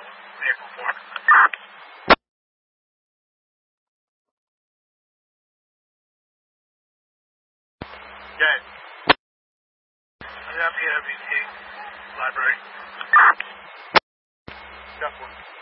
vehicle 4. Good. I'm at PWC library. Step 1.